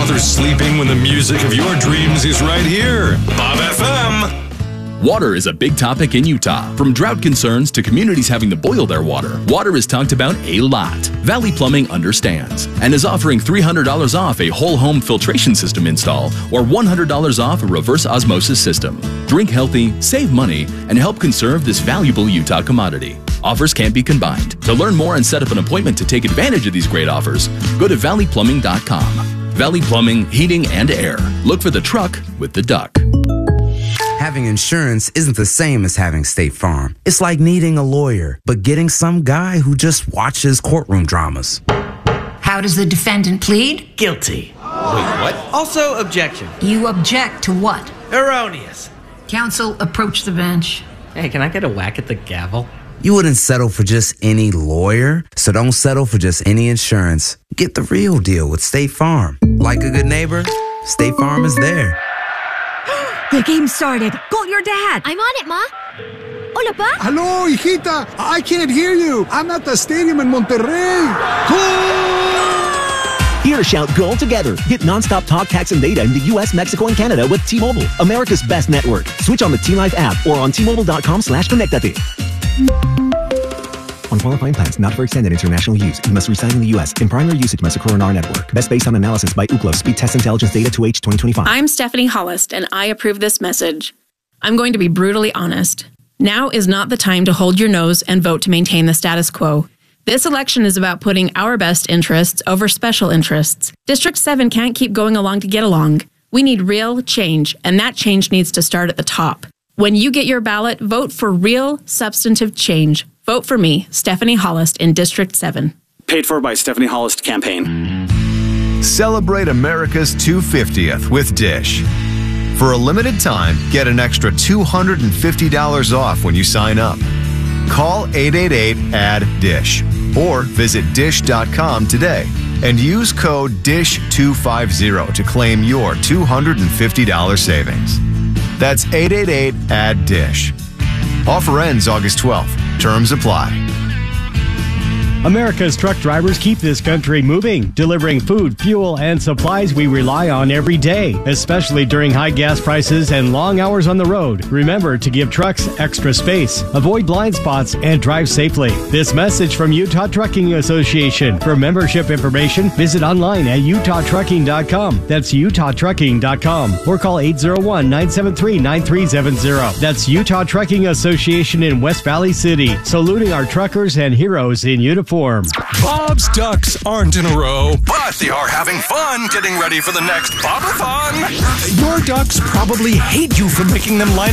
bother sleeping when the music of your dreams is right here. Bob FM. Water is a big topic in Utah. From drought concerns to communities having to boil their water, water is talked about a lot. Valley Plumbing understands and is offering $300 off a whole home filtration system install or $100 off a reverse osmosis system. Drink healthy, save money, and help conserve this valuable Utah commodity. Offers can't be combined. To learn more and set up an appointment to take advantage of these great offers, go to valleyplumbing.com. Valley Plumbing, Heating, and Air. Look for the truck with the duck. Having insurance isn't the same as having State Farm. It's like needing a lawyer, but getting some guy who just watches courtroom dramas. How does the defendant plead? Guilty. Wait, what? Also, objection. You object to what? Erroneous. Counsel, approach the bench. Hey, can I get a whack at the gavel? You wouldn't settle for just any lawyer, so don't settle for just any insurance. Get the real deal with State Farm. Like a good neighbor, State Farm is there. The game started. Call your dad. I'm on it, Ma. Hola, Pa. Hello, hijita. I can't hear you. I'm at the stadium in Monterrey. Goal! Here, shout goal together. Get nonstop talk, text, and data in the U.S., Mexico, and Canada with T-Mobile, America's best network. Switch on the T-Life app or on T-Mobile.com/connectate. On qualifying plans not for extended international use, you must reside in the U.S. In primary usage must occur on our network. Best based on analysis by Ookla. Speed Test Intelligence Data 2H 2025. I'm Stephanie Hollist, and I approve this message. I'm going to be brutally honest. Now is not the time to hold your nose and vote to maintain the status quo. This election is about putting our best interests over special interests. District 7 can't keep going along to get along. We need real change, and that change needs to start at the top. When you get your ballot, vote for real, substantive change. Vote for me, Stephanie Hollist, in District 7. Paid for by Stephanie Hollist Campaign. Celebrate America's 250th with Dish. For a limited time, get an extra $250 off when you sign up. Call 888-ADD-DISH or visit dish.com today and use code DISH250 to claim your $250 savings. That's 888-ADD-DISH. Offer ends August 12th. Terms apply. America's truck drivers keep this country moving, delivering food, fuel, and supplies we rely on every day, especially during high gas prices and long hours on the road. Remember to give trucks extra space, avoid blind spots, and drive safely. This message from Utah Trucking Association. For membership information, visit online at utahtrucking.com. That's utahtrucking.com or call 801-973-9370. That's Utah Trucking Association in West Valley City, saluting our truckers and heroes in uniform. Bob's Ducks aren't in a row, but they are having fun getting ready for the next Bob-a-thon. Your ducks probably hate you for making them line